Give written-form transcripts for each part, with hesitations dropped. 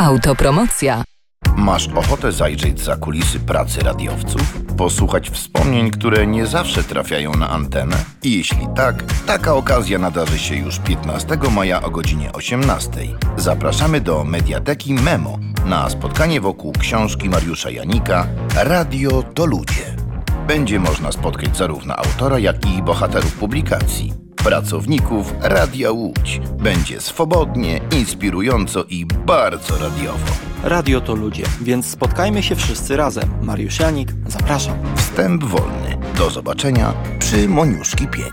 Autopromocja. Masz ochotę zajrzeć za kulisy pracy radiowców? Posłuchać wspomnień, które nie zawsze trafiają na antenę? I jeśli tak, taka okazja nadarzy się już 15 maja o godzinie 18. Zapraszamy do Mediateki Memo na spotkanie wokół książki Mariusza Janika Radio to ludzie. Będzie można spotkać zarówno autora, jak i bohaterów publikacji. Pracowników Radia Łódź. Będzie swobodnie, inspirująco i bardzo radiowo. Radio to ludzie, więc spotkajmy się wszyscy razem. Mariusz Janik, zapraszam. Wstęp wolny. Do zobaczenia przy Moniuszki 5.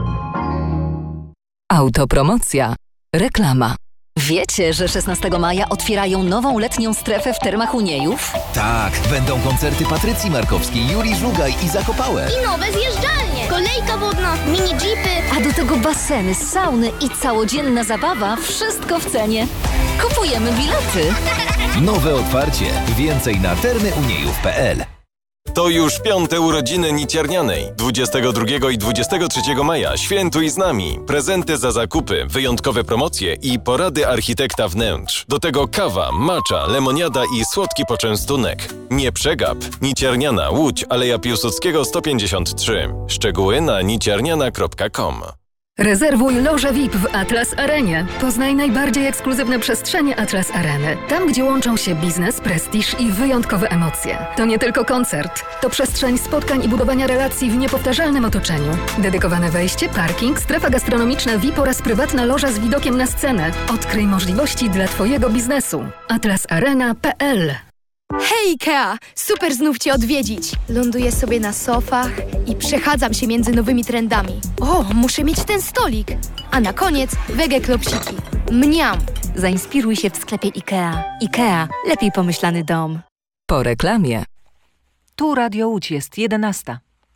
Autopromocja. Reklama. Wiecie, że 16 maja otwierają nową letnią strefę w Termach Uniejów? Tak, będą koncerty Patrycji Markowskiej, Julii Żugaj i Zakopałek. I nowe zjeżdżalnie, kolejka wodna, mini jeepy. A do tego baseny, sauny i całodzienna zabawa, wszystko w cenie. Kupujemy bilety. Nowe otwarcie. Więcej na termyuniejów.pl. To już 5. urodziny Niciarnianej. 22 i 23 maja świętuj z nami. Prezenty za zakupy, wyjątkowe promocje i porady architekta wnętrz. Do tego kawa, macza, lemoniada i słodki poczęstunek. Nie przegap. Niciarniana, Łódź, Aleja Piłsudskiego 153. Szczegóły na niciarniana.com. Rezerwuj loże VIP w Atlas Arenie. Poznaj najbardziej ekskluzywne przestrzenie Atlas Areny. Tam, gdzie łączą się biznes, prestiż i wyjątkowe emocje. To nie tylko koncert. To przestrzeń spotkań i budowania relacji w niepowtarzalnym otoczeniu. Dedykowane wejście, parking, strefa gastronomiczna VIP oraz prywatna loża z widokiem na scenę. Odkryj możliwości dla Twojego biznesu. atlasarena.pl. Hej Ikea! Super znów Cię odwiedzić! Ląduję sobie na sofach i przechadzam się między nowymi trendami. O, muszę mieć ten stolik! A na koniec wege klopsiki. Mniam! Zainspiruj się w sklepie IKEA. IKEA. Lepiej pomyślany dom. Po reklamie. Tu Radio Łódź jest 11.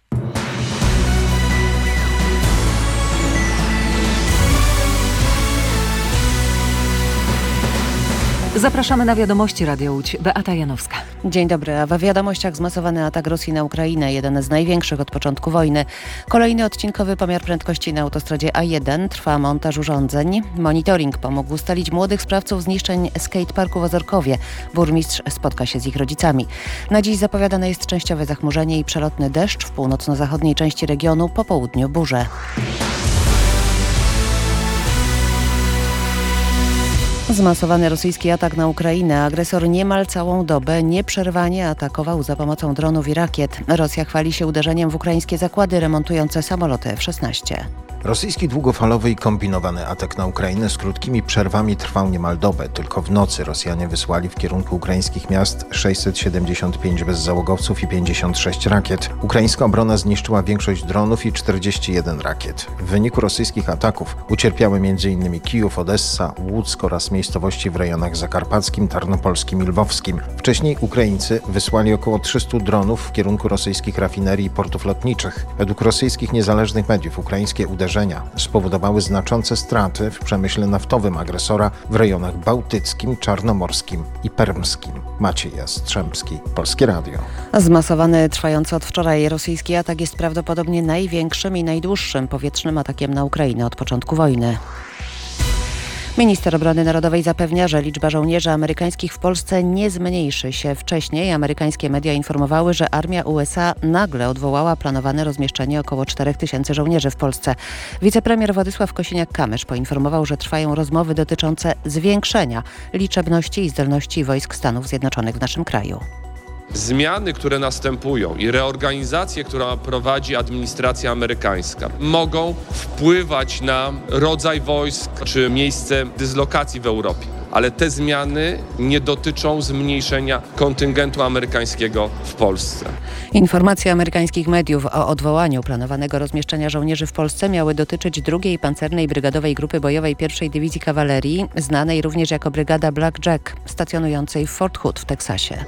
Zapraszamy na wiadomości Radio Łódź. Beata Janowska. Dzień dobry, a w wiadomościach zmasowany atak Rosji na Ukrainę, jeden z największych od początku wojny. Kolejny odcinkowy pomiar prędkości na autostradzie A1, trwa montaż urządzeń. Monitoring pomógł ustalić młodych sprawców zniszczeń skateparku w Ozorkowie. Burmistrz spotka się z ich rodzicami. Na dziś zapowiadane jest częściowe zachmurzenie i przelotny deszcz, w północno-zachodniej części regionu po południu burze. Zmasowany rosyjski atak na Ukrainę. Agresor niemal całą dobę nieprzerwanie atakował za pomocą dronów i rakiet. Rosja chwali się uderzeniem w ukraińskie zakłady remontujące samoloty F-16. Rosyjski długofalowy i kombinowany atak na Ukrainę z krótkimi przerwami trwał niemal dobę. Tylko w nocy Rosjanie wysłali w kierunku ukraińskich miast 675 bezzałogowców i 56 rakiet. Ukraińska obrona zniszczyła większość dronów i 41 rakiet. W wyniku rosyjskich ataków ucierpiały m.in. Kijów, Odessa, Łuck oraz miejscowości w rejonach zakarpackim, tarnopolskim i lwowskim. Wcześniej Ukraińcy wysłali około 300 dronów w kierunku rosyjskich rafinerii i portów lotniczych. Według rosyjskich niezależnych mediów ukraińskie uderzenia spowodowały znaczące straty w przemyśle naftowym agresora w rejonach bałtyckim, czarnomorskim i permskim. Maciej Jastrzębski, Polskie Radio. Zmasowany, trwający od wczoraj rosyjski atak jest prawdopodobnie największym i najdłuższym powietrznym atakiem na Ukrainę od początku wojny. Minister Obrony Narodowej zapewnia, że liczba żołnierzy amerykańskich w Polsce nie zmniejszy się. Wcześniej amerykańskie media informowały, że armia USA nagle odwołała planowane rozmieszczenie około 4000 żołnierzy w Polsce. Wicepremier Władysław Kosiniak-Kamysz poinformował, że trwają rozmowy dotyczące zwiększenia liczebności i zdolności wojsk Stanów Zjednoczonych w naszym kraju. Zmiany, które następują i reorganizacje, którą prowadzi administracja amerykańska, mogą wpływać na rodzaj wojsk czy miejsce dyslokacji w Europie. Ale te zmiany nie dotyczą zmniejszenia kontyngentu amerykańskiego w Polsce. Informacje amerykańskich mediów o odwołaniu planowanego rozmieszczenia żołnierzy w Polsce miały dotyczyć 2. Pancernej Brygadowej Grupy Bojowej 1. Dywizji Kawalerii, znanej również jako Brygada Black Jack, stacjonującej w Fort Hood w Teksasie.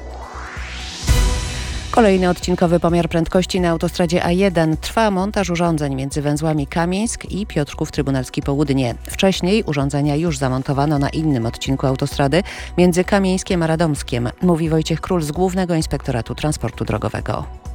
Kolejny odcinkowy pomiar prędkości na autostradzie A1. Trwa montaż urządzeń między węzłami Kamieńsk i Piotrków Trybunalski Południe. Wcześniej urządzenia już zamontowano na innym odcinku autostrady między Kamieńskiem a Radomskiem, mówi Wojciech Król z Głównego Inspektoratu Transportu Drogowego.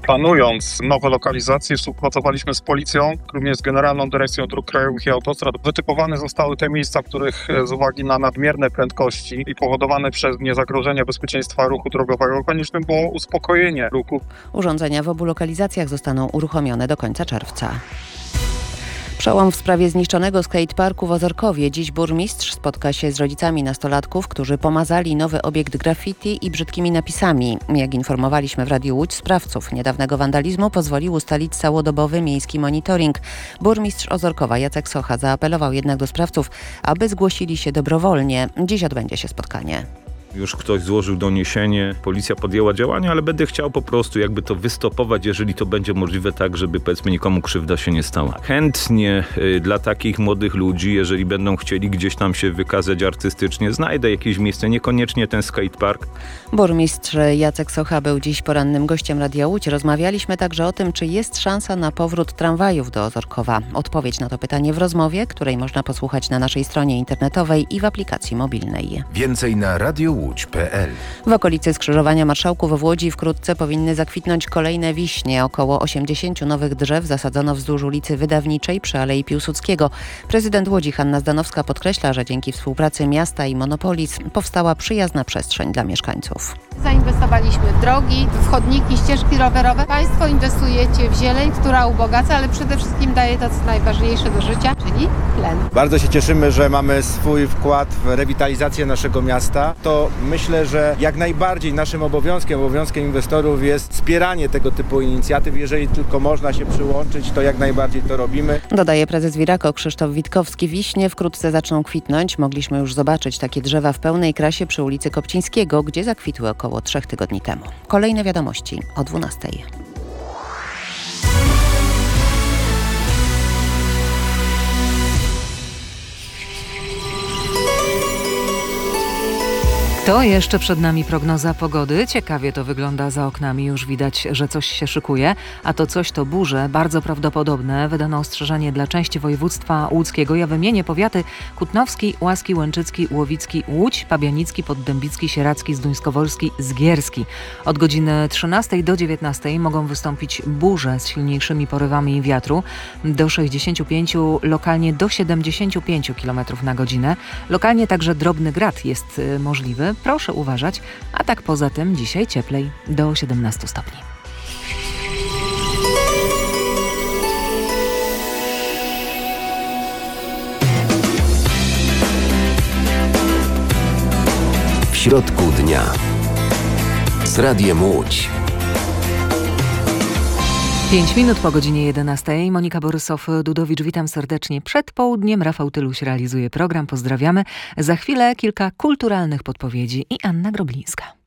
Planując nowe lokalizacje, współpracowaliśmy z policją, również z Generalną Dyrekcją Dróg Krajowych i Autostrad. Wytypowane zostały te miejsca, w których z uwagi na nadmierne prędkości i powodowane przez nie zagrożenie bezpieczeństwa ruchu drogowego konieczne było uspokojenie ruchu. Urządzenia w obu lokalizacjach zostaną uruchomione do końca czerwca. Przełom w sprawie zniszczonego skateparku w Ozorkowie. Dziś burmistrz spotka się z rodzicami nastolatków, którzy pomazali nowy obiekt graffiti i brzydkimi napisami. Jak informowaliśmy w Radiu Łódź, sprawców niedawnego wandalizmu pozwolił ustalić całodobowy miejski monitoring. Burmistrz Ozorkowa Jacek Socha zaapelował jednak do sprawców, aby zgłosili się dobrowolnie. Dziś odbędzie się spotkanie. Już ktoś złożył doniesienie, policja podjęła działania, ale będę chciał po prostu jakby to wystopować, jeżeli to będzie możliwe, tak żeby powiedzmy nikomu krzywda się nie stała. Chętnie dla takich młodych ludzi, jeżeli będą chcieli gdzieś tam się wykazać artystycznie, znajdę jakieś miejsce, niekoniecznie ten skatepark. Burmistrz Jacek Socha był dziś porannym gościem Radia Łódź. Rozmawialiśmy także o tym, czy jest szansa na powrót tramwajów do Ozorkowa. Odpowiedź na to pytanie w rozmowie, której można posłuchać na naszej stronie internetowej i w aplikacji mobilnej. Więcej na radiołódź.pl. W okolicy skrzyżowania Marszałków w Łodzi wkrótce powinny zakwitnąć kolejne wiśnie. Około 80 nowych drzew zasadzono wzdłuż ulicy Wydawniczej przy Alei Piłsudskiego. Prezydent Łodzi Hanna Zdanowska podkreśla, że dzięki współpracy miasta i Monopolis powstała przyjazna przestrzeń dla mieszkańców. Zainwestowaliśmy w drogi, w chodniki, ścieżki rowerowe. Państwo inwestujecie w zieleń, która ubogaca, ale przede wszystkim daje to, co najważniejsze do życia, czyli tlen. Bardzo się cieszymy, że mamy swój wkład w rewitalizację naszego miasta. To myślę, że jak najbardziej naszym obowiązkiem inwestorów jest wspieranie tego typu inicjatyw. Jeżeli tylko można się przyłączyć, to jak najbardziej to robimy. Dodaje prezes Wirako Krzysztof Witkowski. Wiśnie wkrótce zaczną kwitnąć. Mogliśmy już zobaczyć takie drzewa w pełnej krasie przy ulicy Kopcińskiego, gdzie zakwitły około 3 tygodni temu. Kolejne wiadomości o 12. To jeszcze przed nami prognoza pogody. Ciekawie to wygląda za oknami. Już widać, że coś się szykuje, a to coś to burze. Bardzo prawdopodobne. Wydano ostrzeżenie dla części województwa łódzkiego. Ja wymienię powiaty: Kutnowski, Łaski, Łęczycki, Łowicki, Łódź, Pabianicki, Poddębicki, Sieradzki, Zduńskowolski, Zgierski. Od godziny 13 do 19 mogą wystąpić burze z silniejszymi porywami wiatru do 65, lokalnie do 75 km na godzinę. Lokalnie także drobny grad jest możliwy. Proszę uważać, a tak poza tym dzisiaj cieplej do 17 stopni. W środku dnia z Radiem Łódź. 5 minut po godzinie 11. Monika Borysow-Dudowicz, witam serdecznie. Przed południem Rafał Tyluś realizuje program. Pozdrawiamy. Za chwilę kilka kulturalnych podpowiedzi i Anna Groblińska.